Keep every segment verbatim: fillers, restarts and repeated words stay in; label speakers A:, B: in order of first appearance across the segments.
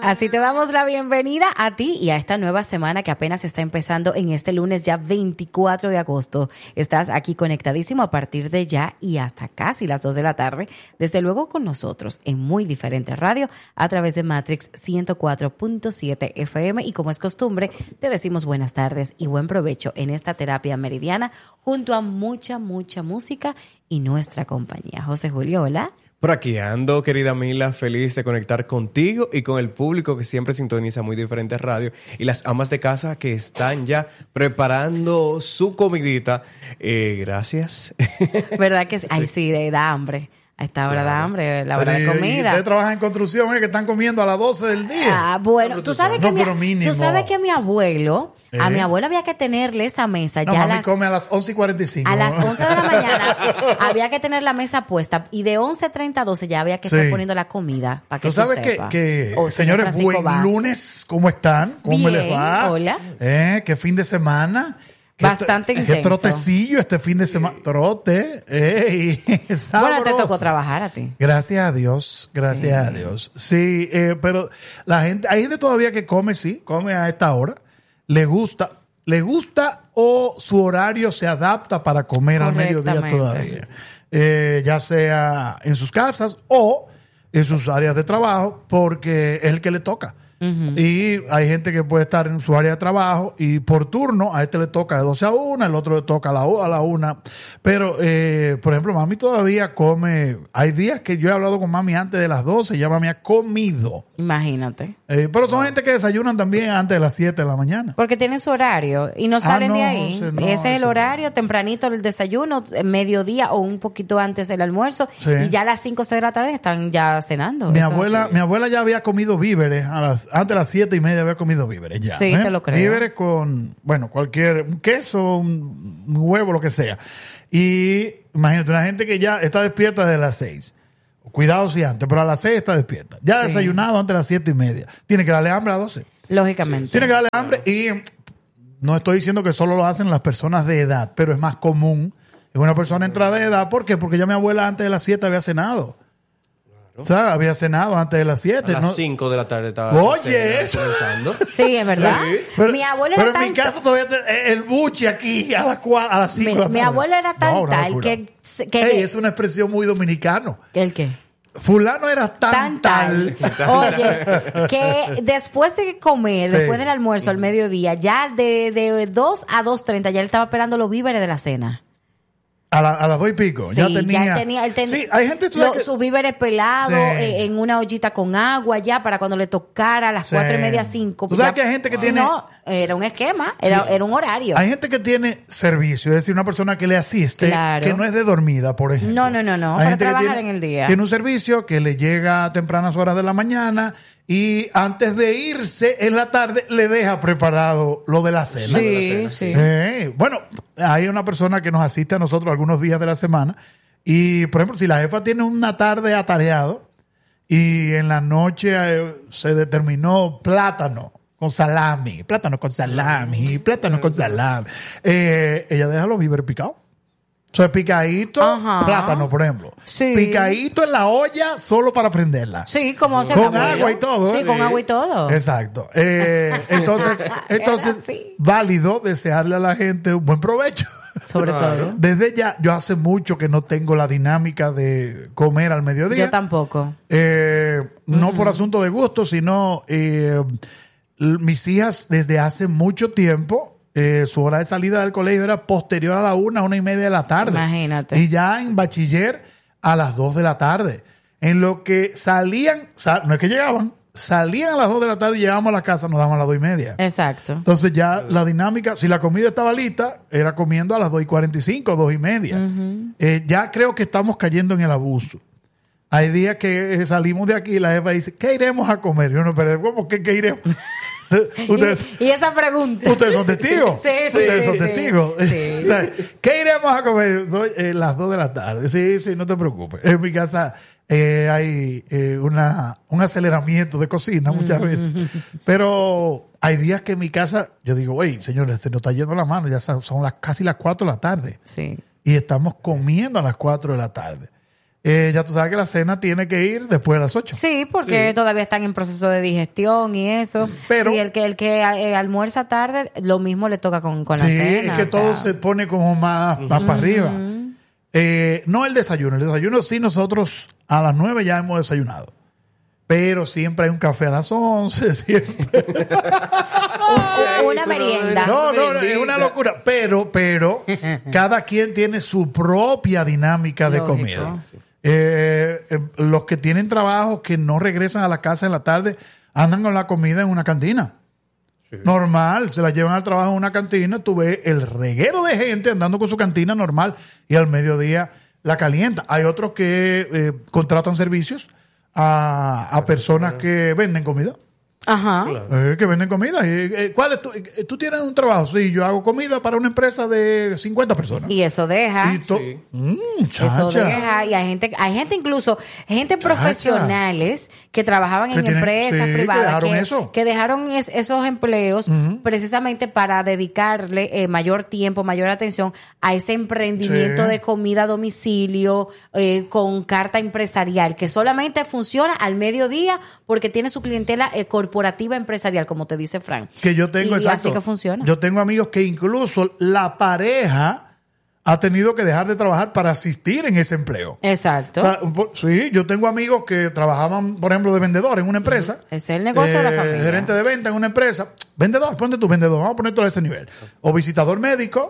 A: Así te damos la bienvenida a ti y a esta nueva semana que apenas está empezando en este lunes ya veinticuatro de agosto. Estás aquí conectadísimo a partir de ya y hasta casi las dos de la tarde. Desde luego con nosotros en Muy Diferente Radio a través de Matrix ciento cuatro punto siete F M. Y como es costumbre, te decimos buenas tardes y buen provecho en esta terapia meridiana junto a mucha, mucha música y nuestra compañía. José Julio, hola.
B: Por aquí ando, querida Mila, feliz de conectar contigo y con el público que siempre sintoniza Muy Diferente Radio y las amas de casa que están ya preparando su comidita. Eh, gracias.
A: ¿Verdad que sí? Ay, sí, de, da hambre. A esta hora da hambre, la hora de comida.
C: Y ustedes trabajan en construcción, ¿eh? Que están comiendo a las doce del día.
A: Ah, bueno, tú sabes que,
C: no,
A: mi, tú sabes que mi abuelo, ¿Eh? a mi abuelo había que tenerle esa mesa.
C: No,
A: ya
C: mami
A: las,
C: come a las once y cuarenta y cinco.
A: A las once de la mañana había que tener la mesa puesta y de once treinta a doce ya había que
C: sí.
A: estar poniendo la comida para que
C: tú sabes que, que oh, señores, buen Vázquez. Lunes, ¿cómo están? ¿Cómo
A: Bien,
C: les va?
A: Hola.
C: ¿Eh? ¿Qué fin de semana?
A: Bastante
C: ¿Qué,
A: intenso.
C: Qué trotecillo este fin de semana. Trote. Ey,
A: bueno, te tocó trabajar a ti.
C: Gracias a Dios. Gracias sí. a Dios. Sí, eh, pero la gente, hay gente todavía que come, sí, come a esta hora. Le gusta, le gusta o su horario se adapta para comer al mediodía todavía. Eh, ya sea en sus casas o en sus áreas de trabajo, porque es el que le toca. Uh-huh. Y hay gente que puede estar en su área de trabajo y por turno a este le toca de doce a una, el otro le toca a la, a la una. Pero, eh, por ejemplo, mami todavía come. Hay días que yo he hablado con mami antes de las doce y ya mami ha comido.
A: Imagínate.
C: Eh, pero son wow. gente que desayunan también antes de las siete de la mañana.
A: Porque tienen su horario y no salen ah, no, de ahí.
C: No,
A: Ese es el horario, no. tempranito el desayuno, mediodía o un poquito antes el almuerzo. Sí. Y ya a las cinco o seis de la tarde están ya cenando.
C: Mi abuela, mi abuela ya había comido víveres a las antes de las siete y media había comido víveres ya.
A: Sí,
C: ¿eh?
A: te lo creo.
C: Víveres con, bueno, cualquier un queso, un, un huevo, lo que sea. Y imagínate, una gente que ya está despierta desde las seis. Cuidado si antes, pero a las seis está despierta. Ya sí. desayunado antes de las siete y media. Tiene que darle hambre a las doce.
A: Lógicamente.
C: Tiene que darle hambre y no estoy diciendo que solo lo hacen las personas de edad, pero es más común en una persona entrada de edad. ¿Por qué? Porque ya mi abuela antes de las siete había cenado. O sea, había cenado antes de las siete.
B: A las cinco de la tarde estaba.
C: Oye, eso.
A: Sí, es verdad. Sí.
C: Pero,
A: mi abuelo
C: pero
A: era
C: en
A: tan...
C: mi casa todavía te, el buche aquí a las cuatro, a las cinco de la tarde.
A: Mi abuelo era tan
C: no,
A: tal que, que...
C: Ey, es una expresión muy dominicano.
A: ¿El qué?
C: Fulano era tan, tan tal.
A: tal. Oye, que después de comer, sí. después del almuerzo al mediodía, ya de, de dos a dos treinta, ya él estaba esperando los víveres de la cena.
C: A, la, a las dos y pico.
A: Sí,
C: ya tenía.
A: Ya él tenía, él tenía
C: sí, hay gente
A: lo,
C: que...
A: sus víveres pelados sí. eh, en una ollita con agua ya para cuando le tocara a las sí. cuatro y media, cinco.
C: ¿Tú sabes que hay gente que
A: si
C: tiene...
A: No, era un esquema, era, sí. era un horario.
C: Hay gente que tiene servicio, es decir, una persona que le asiste, claro. que no es de dormida, por ejemplo.
A: No, no, no, no,
C: hay
A: para
C: gente
A: trabajar
C: tiene,
A: en el día.
C: Tiene un servicio que le llega a tempranas horas de la mañana y antes de irse en la tarde le deja preparado lo de la cena.
A: Sí,
C: de la cena.
A: sí.
C: Eh, bueno, hay una persona que nos asiste a nosotros algunos días de la semana y, por ejemplo, si la jefa tiene una tarde atareado y en la noche eh, se determinó plátano con salami, plátano con salami, plátano con salami, eh, ella deja los víveres picados. O sea, picadito, ajá. plátano, por ejemplo.
A: Sí.
C: Picadito en la olla solo para prenderla.
A: Sí, como hace
C: Con agua y todo.
A: Sí,
C: ¿eh?
A: con agua y todo.
C: Exacto. Eh, entonces, entonces válido desearle a la gente un buen provecho.
A: Sobre todo.
C: Desde ya, yo hace mucho que no tengo la dinámica de comer al mediodía.
A: Yo tampoco.
C: Eh, no uh-huh. por asunto de gusto, sino eh, mis hijas desde hace mucho tiempo... Eh, su hora de salida del colegio era posterior a la una, una y media de la tarde.
A: Imagínate.
C: Y ya en bachiller a las dos de la tarde. En lo que salían, no es que llegaban, salían a las dos de la tarde y llegábamos a la casa, nos daban a las dos y media.
A: Exacto.
C: Entonces ya la dinámica, si la comida estaba lista, era comiendo a las dos y cuarenta y cinco, dos y media. Uh-huh. Eh, ya creo que estamos cayendo en el abuso. Hay días que salimos de aquí y la jefa dice, ¿qué iremos a comer? Y uno, pero ¿cómo que qué iremos? Ustedes,
A: y, y esa pregunta.
C: ¿Ustedes son testigos?
A: Sí, sí,
C: Ustedes
A: sí,
C: son
A: sí,
C: testigos.
A: Sí.
C: O sea, ¿qué iremos a comer? Eh, las dos de la tarde. Sí, sí, no te preocupes. En mi casa eh, hay eh, una, un aceleramiento de cocina muchas veces. Pero hay días que en mi casa, yo digo, oye, señores, se nos está yendo la mano. Ya son las, casi las cuatro de la tarde.
A: Sí.
C: Y estamos comiendo a las cuatro de la tarde. eh, ya tú sabes que la cena tiene que ir después de las ocho.
A: Sí, porque
B: Sí.
A: todavía están en proceso de digestión y eso.
C: Pero-
A: sí, el que el que eh, almuerza tarde, lo mismo le toca con, con la
C: Sí,
A: cena.
C: es que
A: o
C: todo
A: sea.
C: se pone como más, más para arriba. Eh, no el desayuno. El desayuno sí nosotros a las nueve ya hemos desayunado. Pero siempre hay un café a las once. Siempre.
A: Un- una merienda.
C: No, no, no, es una locura. Pero, pero, cada quien tiene su propia dinámica de
A: Lógico.
C: comida. Eh, eh, los que tienen trabajo que no regresan a la casa en la tarde andan con la comida en una cantina. Normal, se la llevan al trabajo en una cantina. Tú ves el reguero de gente andando con su cantina normal y al mediodía la calienta. Hay otros que eh, contratan servicios a, a personas que venden comida.
A: Ajá.
B: Claro.
C: Eh, que venden comida. Eh, eh, ¿Cuál es tu, eh, ¿Tú tienes un trabajo? Sí, yo hago comida para una empresa de cincuenta personas.
A: Y eso deja.
C: Y to-
B: Sí.
C: Mm,
A: Eso
C: chacha.
A: deja, y hay gente, hay gente incluso, gente
C: Chacha.
A: profesionales que trabajaban
C: Que
A: en
C: tienen-
A: empresas
C: sí, que
A: privadas
C: dejaron
A: que,
C: eso.
A: que dejaron es- esos empleos precisamente para dedicarle eh, mayor tiempo, mayor atención a ese emprendimiento
C: Sí.
A: de comida a domicilio eh, con carta empresarial que solamente funciona al mediodía porque tiene su clientela eh, corporativa empresarial, como te dice Frank.
C: Que yo tengo,
A: y
C: exacto.
A: así que funciona.
C: Yo tengo amigos que incluso la pareja ha tenido que dejar de trabajar para asistir en ese empleo.
A: Exacto.
C: O sea, un po- sí, yo tengo amigos que trabajaban, por ejemplo, de vendedor en una empresa.
A: Es el negocio de la
C: Eh,
A: familia.
C: Gerente de venta en una empresa. Vendedor, ponte tu vendedor, vamos a ponerlo a ese nivel. O visitador médico.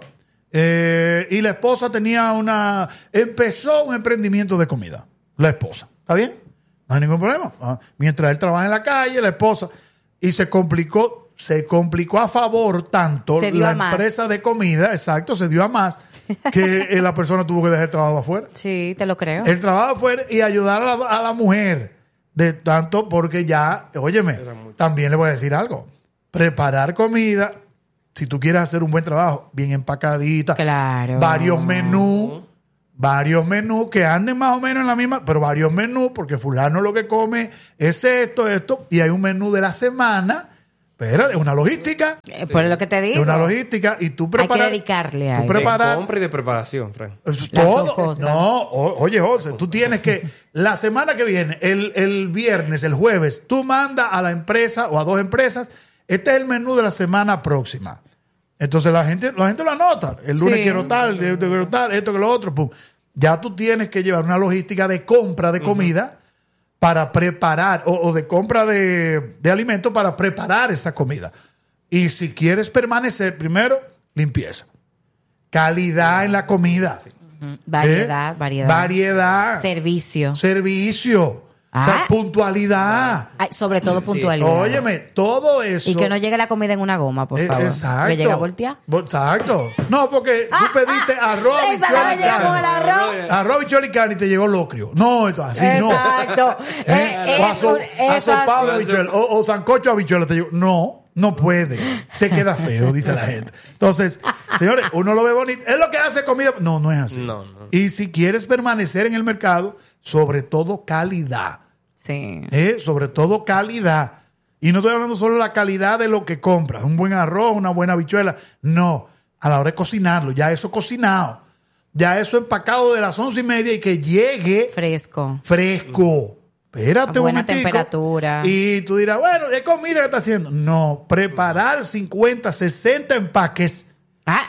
C: eh, y la esposa tenía una... Empezó un emprendimiento de comida. La esposa. ¿Está bien? No hay ningún problema. Ah, mientras él trabaja en la calle, la esposa... Y se complicó, se complicó a favor tanto
A: Se dio
C: la
A: a más.
C: empresa de comida, exacto, se dio a más, que eh, la persona tuvo que dejar el trabajo afuera.
A: Sí, te lo creo.
C: El trabajo afuera y ayudar a la, a la mujer. De tanto, porque ya, óyeme, también le voy a decir algo. Preparar comida, si tú quieres hacer un buen trabajo, bien empacadita,
A: Claro.
C: varios menús, varios menús que anden más o menos en la misma, pero varios menús, porque fulano lo que come es esto, esto, y hay un menú de la semana. Pero es una logística.
A: Eh, Por lo que te
C: Es
A: digo.
C: una logística. Y tú
A: Hay que
C: preparas.
A: dedicarle a
C: tú
A: eso.
B: De
C: preparar-
B: compra y de preparación, Frank.
C: Eso es
A: Las
C: todo.
A: dos cosas.
C: No, o- oye, José, tú tienes que, la semana que viene, el, el viernes, el jueves, tú mandas a la empresa o a dos empresas, este es el menú de la semana próxima. Entonces la gente, la gente lo anota. El lunes
A: Sí.
C: quiero tal, el otro quiero tal, esto que lo otro, pum. Ya tú tienes que llevar una logística de compra de comida para preparar, o, o de compra de, de alimentos para preparar esa comida. Y si quieres permanecer, primero, limpieza. Calidad en la comida.
A: Ujú. Variedad,
C: ¿Eh?
A: variedad.
C: Variedad.
A: Servicio.
C: Servicio. O sea,
A: Ah.
C: puntualidad.
A: Ay, sobre todo puntualidad.
C: Óyeme, todo eso.
A: Y que no llegue la comida en una goma, por
C: Eh,
A: favor.
C: Exacto.
A: Que llegue a voltear.
C: Bo- Exacto. No, porque tú pediste arroz,
A: Esa
C: habichuela
A: no
C: y
A: llega con el
C: carne.
A: arroz.
C: Arroz, habichuela y carne y te llegó locrio. No, esto así no.
A: Exacto.
C: ¿Eh?
A: Eh,
C: o
A: es
C: aso-
A: un- es
C: asopado de
A: así.
C: habichuela. O, o sancocho de habichuela te llegó. No, no puede. Te queda feo, dice la gente. Entonces, señores, uno lo ve bonito. Es lo que hace comida. No, no es así.
B: No, no.
C: Y si quieres permanecer en el mercado, sobre todo calidad.
A: Sí.
C: ¿eh? Sobre todo calidad. Y no estoy hablando solo de la calidad de lo que compras, un buen arroz, una buena habichuela. No, a la hora de cocinarlo, ya eso cocinado, ya eso empacado de las once y media y que llegue
A: Fresco.
C: fresco. Espérate
A: A
C: un
A: buena
C: momentico.
A: temperatura.
C: Y tú dirás, bueno, ¿qué comida que está haciendo? No, preparar cincuenta, sesenta empaques.
A: Ah,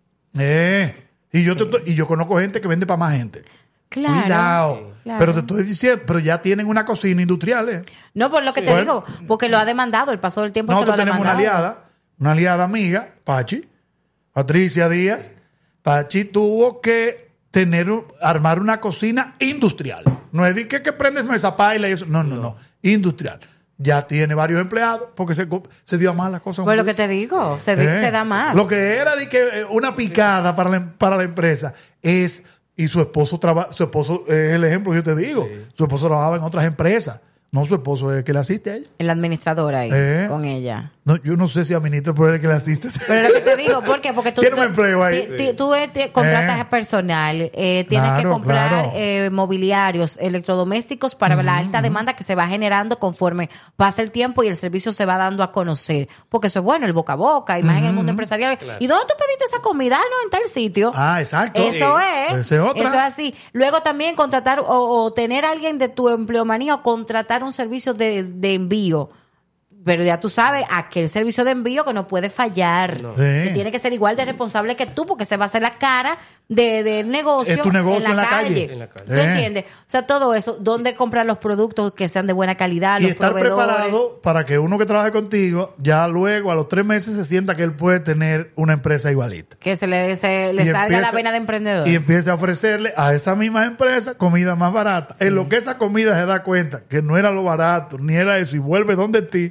C: Eh, y, yo te estoy- y yo conozco gente que vende para más gente.
A: claro.
C: Cuidado.
A: Claro.
C: Pero te estoy diciendo, pero ya tienen una cocina industrial, ¿eh?
A: No, por lo que te
C: Bueno.
A: digo, porque lo ha demandado, el paso del tiempo se lo
C: Nosotros
A: ha
C: tenemos una
A: demandado.
C: aliada, una aliada amiga, Pachi, Patricia Díaz. Pachi tuvo que tener, un- armar una cocina industrial. No es de que, que prendes mesa paila y eso. No, no, no. Industrial. Ya tiene varios empleados porque se, co- se dio a más las cosas.
A: Pues lo que te digo, se, di-
C: Eh,
A: se da más.
C: Lo que era de que eh, una picada para la, para la empresa es, y su esposo trabaja, su esposo es el ejemplo que yo te digo, su esposo trabajaba en otras empresas. No, su esposo es el que le asiste a ella.
A: El administrador ahí,
C: Eh.
A: con ella.
C: No, yo no sé si administra, pero es el que le asiste.
A: Pero lo que te digo, ¿por qué? Porque tú,
C: Tiene un
A: tú-
C: empleo ahí.
A: ti- ti- tú eh, te contratas
C: Eh.
A: personal, eh, tienes que
C: Claro,
A: comprar
C: claro.
A: eh, mobiliarios, electrodomésticos para la alta demanda que se va generando conforme pasa el tiempo y el servicio se va dando a conocer. Porque eso es bueno, el boca a boca, y más en el mundo empresarial. ¿Y dónde tú pediste esa comida? Ah, no, en tal sitio.
C: Ah, exacto.
A: Eso
C: Sí.
A: es.
C: Esa es otra.
A: Eso es así. Luego también contratar o, o tener a alguien de tu empleomanía o contratar un servicio de, de envío. Pero ya tú sabes, aquel servicio de envío que no puede fallar.
C: Sí.
A: Que tiene que ser igual de responsable que tú, porque se va a hacer la cara de, del negocio,
C: Es tu negocio en la calle.
B: En la calle.
A: ¿Tú
C: Eh.
A: entiendes? O sea, todo eso. ¿Dónde comprar los productos que sean de buena calidad?
C: Y
A: Los
C: estar
A: proveedores.
C: preparado para que uno que trabaje contigo, ya luego a los tres meses se sienta que él puede tener una empresa igualita.
A: Que se le, se le
C: Y
A: salga la
C: empieza-
A: vena de emprendedor.
C: Y empieza a ofrecerle a esa misma empresa comida más barata. En lo que esa comida se da cuenta que no era lo barato, ni era eso, y vuelve donde ti.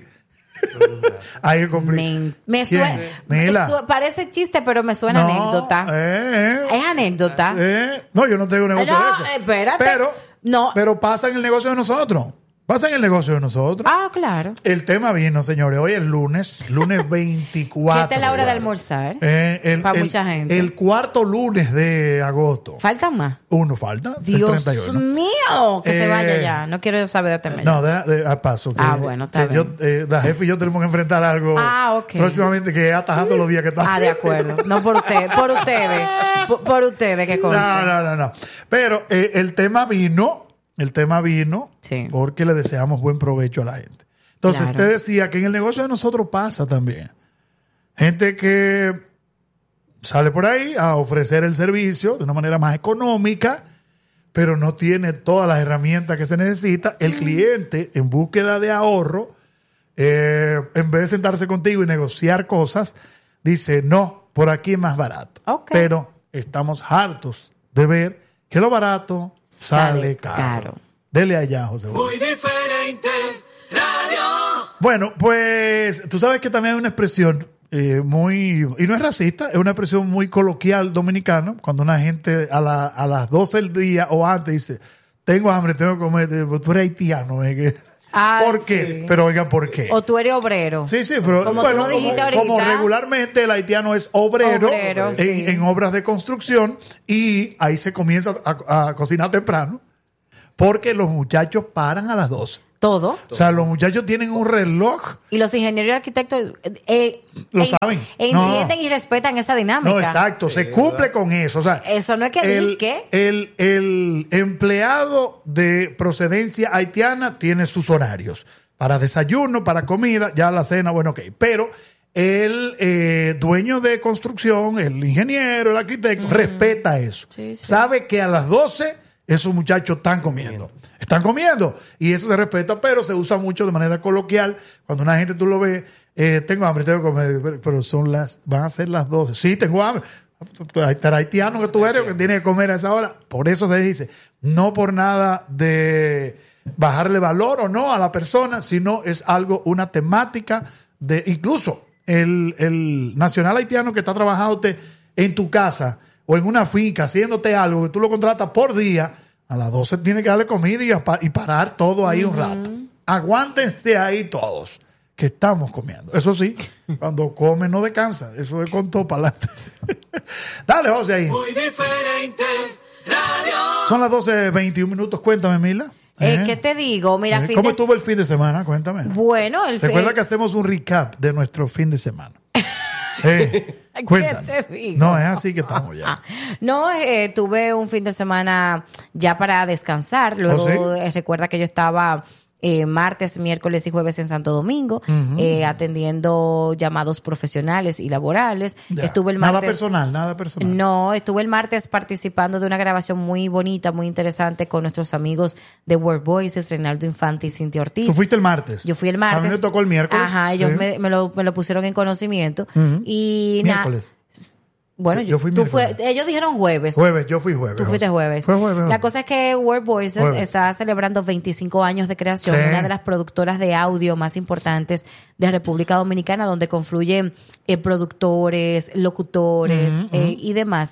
C: Ahí es complicado.
A: Me, me
C: ¿Quién?
A: suena.
C: Mila.
A: su- parece chiste, pero me suena
C: No,
A: anécdota.
C: eh, eh.
A: Es anécdota.
C: Eh, no, yo no tengo negocio
A: No,
C: de eso.
A: espérate.
C: Pero,
A: No.
C: pero pasa en el negocio de nosotros. Pasa en el negocio de nosotros.
A: Ah, claro.
C: El tema vino, señores. Hoy es lunes, lunes veinticuatro.
A: ¿Qué esta es la hora de almorzar?
C: Eh, el,
A: Pa'
C: el-
A: mucha gente.
C: El cuarto lunes de agosto.
A: ¿Faltan más?
C: Uno falta. el
A: Dios
C: treinta y uno.
A: mío, que se
C: Eh,
A: vaya ya. No quiero saber de tema.
C: No, deja, de, a paso. que-
A: Ah, bueno, está
C: que yo, eh, la jefe y yo tenemos que enfrentar algo
A: Ah, ok.
C: próximamente que es atajando los días que estamos.
A: Ah, de acuerdo. No por usted, por ustedes. Por, por ustedes, que conste.
C: No, no, no, no. Pero eh, el tema vino, el tema vino
A: Sí.
C: porque le deseamos buen provecho a la gente. Entonces,
A: Claro.
C: usted decía que en el negocio de nosotros pasa también. Gente que sale por ahí a ofrecer el servicio de una manera más económica, pero no tiene todas las herramientas que se necesita. El cliente, en búsqueda de ahorro, eh, en vez de sentarse contigo y negociar cosas, dice, no, por aquí es más barato.
A: Ok.
C: Pero estamos hartos de ver que lo barato sale,
A: Sale
C: caro.
A: caro.
C: Dele allá, José.
D: Muy diferente radio.
C: Bueno, pues tú sabes que también hay una expresión eh, muy, y no es racista, es una expresión muy coloquial dominicana, cuando una gente a, la, a las doce del día o antes dice, tengo hambre, tengo que comer, te digo, tú eres haitiano. ¿eh? Que-
A: Ah,
C: ¿Por qué?
A: sí.
C: Pero oiga, ¿por qué?
A: O tú eres obrero.
C: Sí, sí, pero
A: Como
C: bueno,
A: tú lo dijiste
C: como,
A: ahorita.
C: como regularmente el haitiano es obrero,
A: Obrero,
C: en,
A: sí.
C: en obras de construcción y ahí se comienza a, a cocinar temprano porque los muchachos paran a las doce.
A: Todo.
C: O sea, los muchachos tienen un reloj.
A: Y los ingenieros y arquitectos eh,
C: Lo
A: eh,
C: saben.
A: entienden
C: No.
A: y respetan esa dinámica.
C: No, exacto, se cumple con eso. O sea,
A: Eso no es que
C: el,
A: di que.
C: el, el empleado de procedencia haitiana tiene sus horarios. Para desayuno, para comida, ya la cena, bueno, ok. Pero el eh, dueño de construcción, el ingeniero, el arquitecto, respeta eso.
A: Sí, sí.
C: Sabe que a las doce esos muchachos están comiendo. Están comiendo. Y eso se respeta, pero se usa mucho de manera coloquial. Cuando una gente tú lo ves, eh, tengo hambre, tengo que comer, pero- pero son las, van a ser las doce. Sí, tengo hambre. Tú eres haitiano que tú eres, que tienes que comer a esa hora. Por eso se dice, no por nada de bajarle valor o no a la persona, sino es algo, una temática de, incluso el, el nacional haitiano que está trabajando en tu casa o en una finca haciéndote algo que tú lo contratas por día, a las doce tiene que darle comida y, apa- y parar todo ahí un rato. Aguántense ahí todos, que estamos comiendo. Eso sí, cuando come no descansa. Eso es con todo para adelante. Dale, José, ahí.
D: Muy diferente radio.
C: Son las doce veintiún minutos. Cuéntame, Mila.
A: Eh,
C: ¿Eh?
A: ¿Qué te digo? Mira,
C: ¿Eh?
A: fin
C: ¿Cómo
A: de-
C: estuvo el fin de semana? Cuéntame.
A: Bueno, el
C: Recuerda
A: fin-
C: que hacemos un recap de nuestro fin de semana. Eh,
A: ¿Qué
C: cuéntame.
A: te digo?
C: No, es así que estamos ya.
A: No, eh, tuve un fin de semana ya para descansar. Luego
C: ¿Oh, sí?
A: eh, recuerda que yo estaba eh, martes, miércoles y jueves en Santo Domingo eh, atendiendo llamados profesionales y laborales.
C: Ya.
A: Estuve el
C: Nada
A: martes.
C: personal, nada personal.
A: No, estuve el martes participando de una grabación muy bonita, muy interesante con nuestros amigos de World Voices, Reinaldo Infante y Cintia Ortiz.
C: Tú fuiste el martes.
A: Yo fui el martes.
C: A mí me tocó el miércoles.
A: Ajá, ellos
C: Sí.
A: me, me lo, me lo pusieron en conocimiento.
C: Ujú.
A: Y nada.
C: Miércoles.
A: Bueno,
C: Yo
A: yo,
C: fui
A: tú fue,
C: miércoles.
A: ellos dijeron jueves.
C: Jueves, yo fui jueves.
A: Tú fuiste
C: José.
A: jueves.
C: Fue jueves.
A: La
C: José.
A: cosa es que World Voices
C: Jueves.
A: está celebrando veinticinco años de creación,
C: Sí.
A: una de las productoras de audio más importantes de República Dominicana, donde confluyen eh, productores, locutores
C: Ujú,
A: eh,
C: ujú.
A: y demás.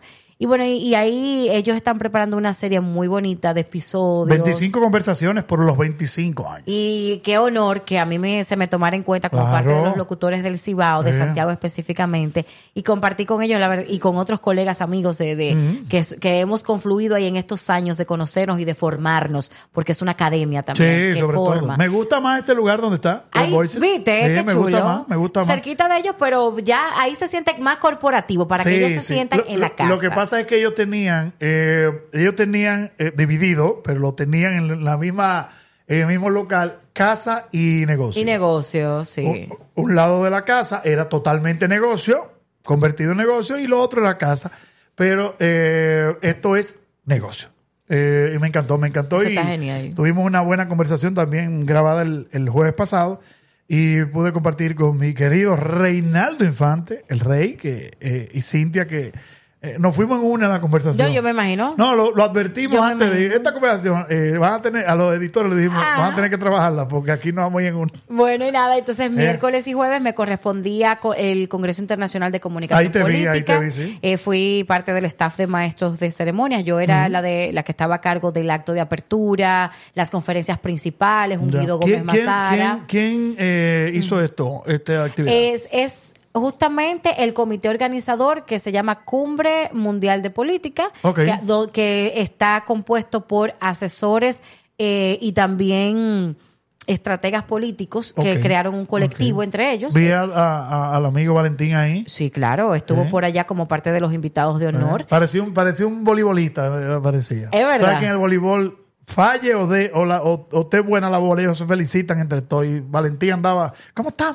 A: Y bueno, y, y ahí ellos están preparando una serie muy bonita de episodios.
C: veinticinco conversaciones por los veinticinco años.
A: Y qué honor que a mí me, se me tomara en cuenta como
C: Claro.
A: parte de los locutores del Cibao, de
C: Eh.
A: Santiago específicamente, y compartir con ellos la verdad, y con otros colegas amigos de, de
C: Mm.
A: que, es- que hemos confluido ahí en estos años de conocernos y de formarnos, porque es una academia también
C: Sí,
A: que
C: sobre
A: forma.
C: todo. Me gusta más este lugar donde está. los
A: Ahí,
C: Voices.
A: viste,
C: Sí,
A: qué
C: me
A: chulo.
C: gusta más, me gusta más.
A: Cerquita de ellos, pero ya ahí se siente más corporativo para que
C: Sí,
A: ellos se
C: sí.
A: sientan
C: Lo-
A: en la
C: lo-
A: casa.
C: Lo que pasa es que ellos tenían, eh, ellos tenían eh, dividido, pero lo tenían en la misma, en el mismo local, casa y negocio.
A: Y negocios, sí.
C: Un, un lado de la casa era totalmente negocio, convertido en negocio, y lo otro era casa. Pero eh, esto es negocio. Eh, y me encantó, me encantó.
A: Eso
C: y
A: está genial.
C: Tuvimos una buena conversación también grabada el, el jueves pasado. Y pude compartir con mi querido Reinaldo Infante, el rey, que eh, y Cintia, que eh, nos fuimos en una en la conversación.
A: Yo, yo me imagino.
C: No, lo, lo advertimos
A: Yo me
C: antes de
A: imagino.
C: esta conversación. Eh, van a tener, a los editores les dijimos,
A: Ah.
C: van a tener que trabajarla porque aquí no vamos a ir en una.
A: Bueno, y nada,
C: Eh.
A: entonces miércoles y jueves me correspondía co- el Congreso Internacional de Comunicación
C: Ahí te vi,
A: Política.
C: ahí te vi, sí.
A: Eh, fui parte del staff de maestros de ceremonias. Yo era
C: Ujú.
A: la de la que estaba a cargo del acto de apertura, las conferencias principales, un
C: Ya.
A: Guido Gómez
C: ¿Quién, quién,
A: Mazara.
C: quién, quién, eh, hizo esto, esta actividad?
A: Es, es justamente el comité organizador que se llama Cumbre Mundial de Política,
C: Ok.
A: que, do- que está compuesto por asesores eh, y también estrategas políticos que
C: Ok.
A: crearon un colectivo
C: Ok.
A: entre ellos.
C: Vi a- a- a- al amigo Valentín ahí.
A: Sí, claro, estuvo
C: Eh.
A: por allá como parte de los invitados de honor.
C: Eh, Parecía un, parecía un voleibolista, eh, parecía.
A: Es verdad.
C: ¿Sabes que en el voleibol falle o de o, la, o, o esté buena la bola, ellos se felicitan entre todos? Y Valentín andaba, ¿cómo estás?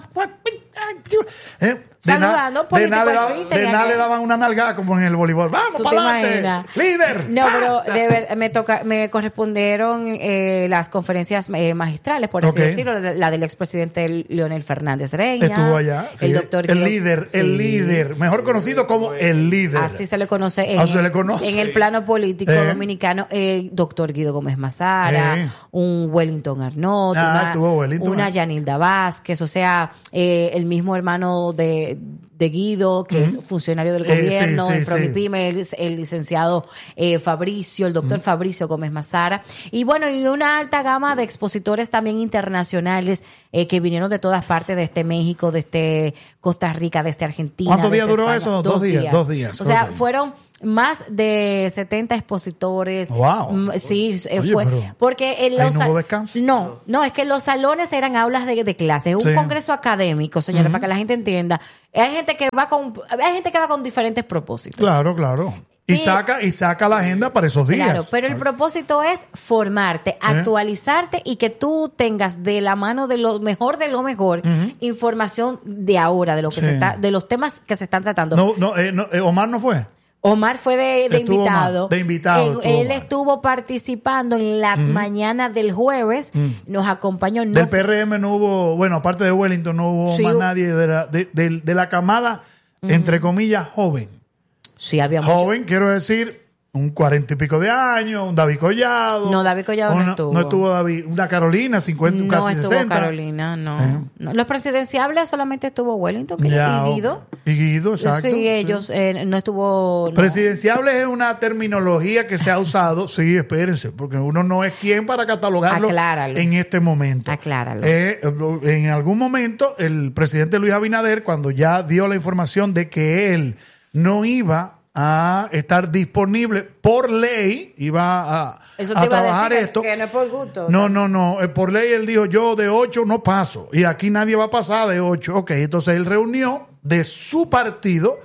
C: Eh, de na-
A: Saludando,
C: de
A: político
C: nada le,
A: al
C: daba-
A: fin,
C: de
A: tenía
C: nada
A: que-
C: le daban una nalgada como en el voleibol. ¡Vamos
A: ¿Tú
C: para
A: te
C: adelante!
A: imaginas?
C: ¡Líder!
A: No,
C: ¡Ah!
A: pero de ver, me toca, me correspondieron eh, las conferencias eh, magistrales, por así
C: Ok.
A: decirlo, la la del expresidente Leonel Fernández Reña.
C: Estuvo allá.
A: El
C: sí.
A: doctor
C: El
A: Guido-
C: líder,
A: Sí.
C: el líder. Mejor conocido como el líder.
A: Así se le conoce en,
C: Así se le conoce.
A: en el plano político
C: Eh.
A: dominicano, el doctor Guido Gómez Mazara,
C: Eh.
A: un Wellington Arnott,
C: Ah,
A: una,
C: estuvo Wellington
A: una
C: Arnott.
A: Yanilda Vázquez, o sea, eh, el mismo hermano de, de Guido, que es funcionario del
C: Eh, sí,
A: gobierno,
C: sí,
A: en
C: sí.
A: Provipyme, el, el licenciado eh, Fabricio, el doctor Fabricio Gómez Mazara, y bueno, y una alta gama de expositores también internacionales eh, que vinieron de todas partes, de este México, de este Costa Rica, de este Argentina.
C: ¿Cuántos
A: de
C: días
A: este
C: duró
A: España.
C: eso? Dos días, dos días,
A: O sea,
C: ok.
A: fueron más de setenta expositores.
C: Wow.
A: Mm, Sí, eh,
C: Oye,
A: fue.
C: pero
A: Porque en
C: ahí
A: los
C: no
A: sa-
C: hubo descanso.
A: No, no, es que los salones eran aulas de, de clases, un
C: Sí.
A: congreso académico, señores, para que la gente entienda. Hay gente que va con, hay gente que va con diferentes propósitos.
C: Claro, claro. Y
A: Y-
C: saca, y saca la agenda para esos días.
A: Claro, pero el propósito es formarte, actualizarte y que tú tengas de la mano de lo mejor de lo mejor información de ahora, de lo que
C: Sí.
A: se está, de los temas que se están tratando.
C: No, no, eh, no, eh, Omar no fue.
A: Omar fue de, de
C: Estuvo
A: invitado.
C: Omar, de invitado
A: En-
C: estuvo
A: él
C: Omar.
A: estuvo participando en la mañana del jueves. Nos acompañó. No
C: Del
A: fue-
C: P R M no hubo, bueno, aparte de Wellington, no hubo
A: Sí,
C: más
A: hubo-
C: nadie de la, de, de- de la camada, entre comillas, joven.
A: Sí, había mucho.
C: Joven, quiero decir, un cuarenta y pico de años, un David Collado.
A: No, David Collado no
C: una-
A: estuvo.
C: No estuvo David, una Carolina, cincuenta,
A: No
C: casi
A: estuvo
C: sesenta.
A: Carolina, no.
C: Eh.
A: No. Los presidenciables solamente estuvo Wellington que-
C: Ya,
A: y Guido.
C: Y Guido, exacto.
A: Sí, ellos eh, no estuvo. no.
C: Presidenciable es una terminología que se ha usado, sí, espérense, porque uno no es quien para catalogarlo
A: Acláralo.
C: en este momento.
A: Acláralo.
C: Eh, en algún momento, el presidente Luis Abinader, cuando ya dio la información de que él no iba a estar disponible por ley, iba a,
A: Eso
C: a
A: te iba a
C: trabajar
A: decir que-
C: esto.
A: que no es por gusto.
C: No, no, no. eh, Por ley él dijo, yo de ocho no paso. Y aquí nadie va a pasar de ocho. Ok, entonces él reunió de su partido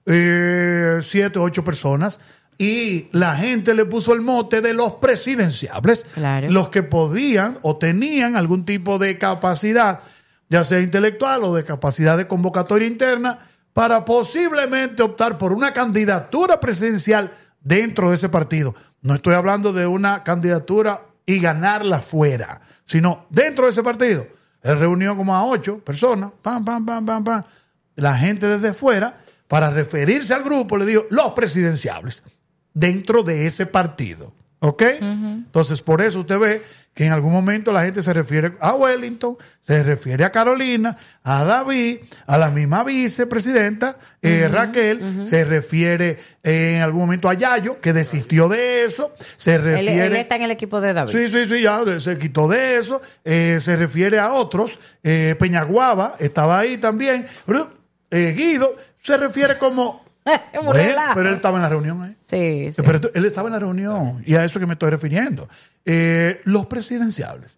C: eh, siete, ocho personas. Y la gente le puso el mote de los presidenciables.
A: Claro.
C: Los que podían o tenían algún tipo de capacidad, ya sea intelectual o de capacidad de convocatoria interna, para posiblemente optar por una candidatura presidencial dentro de ese partido. No estoy hablando de una candidatura y ganarla fuera, sino dentro de ese partido. Él reunió como a ocho personas, pam, pam, pam, pam, pam. La gente desde fuera, para referirse al grupo, le dijo los presidenciables dentro de ese partido. ¿Ok? Entonces, por eso usted ve que en algún momento la gente se refiere a Wellington, se refiere a Carolina, a David, a la misma vicepresidenta, eh, uh-huh, Raquel, uh-huh. se refiere eh, en algún momento a Yayo, que desistió de eso, se refiere...
A: Él, él está en el equipo de David.
C: Sí, sí, sí, ya se quitó de eso, eh, se refiere a otros, eh, Peñaguaba estaba ahí también, pero eh, Guido se refiere como... Bueno, pero él estaba en la reunión, ¿eh?
A: Sí, sí.
C: Pero él estaba en la reunión y a eso que me estoy refiriendo. Eh, los presidenciables.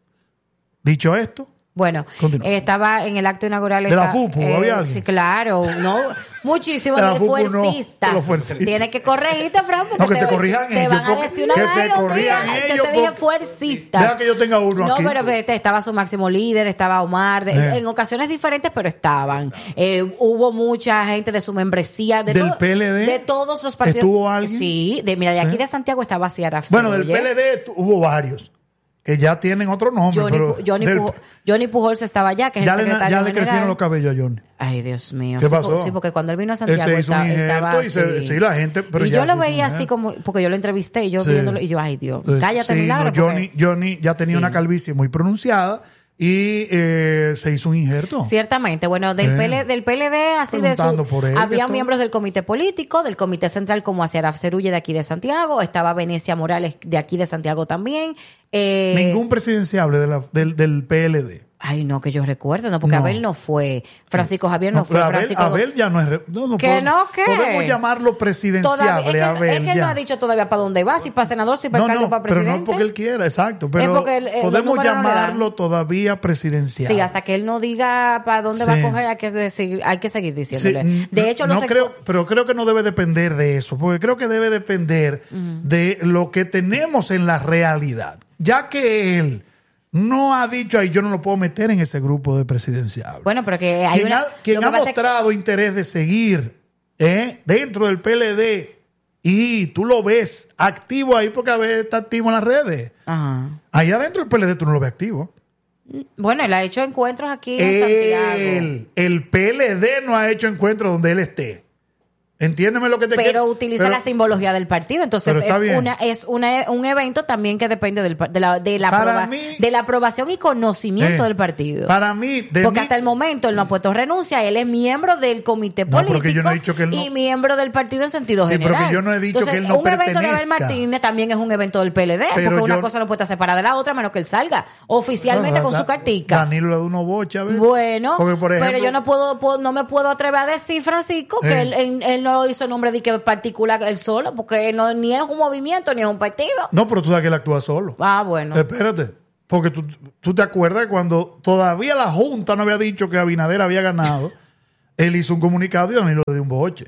C: Dicho esto,
A: bueno, eh, estaba en el acto inaugural.
C: ¿De
A: está,
C: la FUPU?
A: Eh,
C: ¿Había
A: sí, claro. No, muchísimo
C: de,
A: de,
C: de
A: fuercistas.
C: No, fuercistas.
A: Tienes que corregirte, Fran, porque
C: no, que
A: te,
C: se corrijan
A: te
C: ellos,
A: van a decir una
C: que
A: vaina
C: se corrijan
A: día,
C: ellos.
A: Que te dije fuercistas.
C: Deja que yo tenga uno
A: no,
C: aquí.
A: No, pero este, estaba su máximo líder, estaba Omar, de, eh. en ocasiones diferentes, pero estaban. Eh, hubo mucha gente de su membresía. De
C: ¿Del
A: todo,
C: P L D?
A: De todos los partidos.
C: ¿Estuvo alguien?
A: Sí, de, mira, de aquí
C: ¿Sí?
A: de Santiago estaba Ciara.
C: Bueno, del P L D hubo varios. Que ya tienen otro nombre.
A: Johnny,
C: pero
A: Johnny,
C: del,
A: Pujols, Johnny Pujols estaba allá, que es
C: ya
A: el secretario
C: le, ya le
A: general.
C: crecieron los cabellos a Johnny.
A: Ay, Dios mío.
C: ¿Qué
A: sí,
C: pasó?
A: Sí, porque cuando él vino a Santiago
C: él se hizo
A: estaba,
C: un
A: estaba
C: y se,
A: así.
C: sí, la gente, pero
A: y
C: ya
A: yo lo
C: se
A: veía
C: hizo
A: así como, porque yo lo entrevisté y yo
C: sí.
A: viéndolo, y yo, ay Dios,
C: Entonces,
A: cállate,
C: sí,
A: Milagro.
C: No, Johnny, Johnny ya tenía sí. una calvicie muy pronunciada y eh, se hizo un injerto.
A: Ciertamente. Bueno, del,
C: sí.
A: P L, del P L D, así de su...
C: Por él,
A: había
C: esto.
A: miembros del comité político, del comité central como Aciaraf Cerulle de aquí de Santiago, estaba Venecia Morales de aquí de Santiago también. Eh,
C: Ningún presidenciable de la, del, del P L D.
A: Ay, no, que yo recuerde, no, porque
C: no.
A: Abel no fue, Francisco Javier no, no fue.
C: Abel,
A: Francisco
C: Abel ya no es... No, no
A: ¿Que
C: podemos,
A: no? ¿Qué?
C: Podemos llamarlo presidenciable,
A: todavía, es que,
C: Abel.
A: Es que él no ha dicho todavía para dónde va, si para senador, si para
C: no,
A: alcalde,
C: no,
A: para presidente.
C: pero no porque él quiera, exacto. Pero
A: él, eh,
C: podemos llamarlo no todavía presidencial.
A: Sí, hasta que él no diga para dónde
C: sí.
A: va a coger, hay que, decir, hay que seguir diciéndole.
C: Sí,
A: de hecho,
C: no
A: los
C: creo, pero creo que no debe depender de eso, porque creo que debe depender uh-huh. de lo que tenemos en la realidad. Ya que él no ha dicho, ahí yo no lo puedo meter en ese grupo de presidenciables.
A: Bueno, pero que hay
C: quien
A: una...
C: ha, quien ha mostrado que... interés de seguir ¿eh? dentro del P L D y tú lo ves activo ahí porque a veces está activo en las redes.
A: Ajá.
C: Ahí adentro del P L D tú no lo ves activo.
A: Bueno, él ha hecho encuentros aquí en
C: el,
A: Santiago.
C: El P L D no ha hecho encuentros donde él esté. Entiéndeme lo que te
A: pero
C: quiero.
A: utiliza
C: pero,
A: la simbología del partido, entonces es
C: bien.
A: una es una, un evento también que depende del, de, la, de, la
C: para
A: aproba,
C: mí,
A: de la aprobación y conocimiento eh, del partido.
C: Para mí, de
A: porque
C: mí,
A: hasta el momento él no ha puesto renuncia, él es miembro del comité
C: no,
A: político
C: porque yo no he dicho que él no,
A: y miembro del partido en sentido
C: sí,
A: general.
C: Porque yo no he dicho
A: entonces,
C: que él no
A: un evento de
C: pertenezca.
A: Abel Martínez también es un evento del P L D,
C: pero
A: porque una
C: yo,
A: cosa no puede estar separada de la otra, menos que él salga oficialmente
C: bueno,
A: con
C: da,
A: su cartica.
C: Danilo le da uno bocha a veces.
A: Bueno,
C: porque, por ejemplo,
A: pero yo no puedo, no me puedo atrever a decir, Francisco, que
C: eh.
A: él, él, él no hizo nombre de que particular él solo, porque no, ni es un movimiento ni es un partido.
C: No, pero tú sabes que él actúa solo.
A: Ah, bueno.
C: Espérate, porque tú, tú te acuerdas cuando todavía la Junta no había dicho que Abinader había ganado, él hizo un comunicado y Danilo le dio un boche.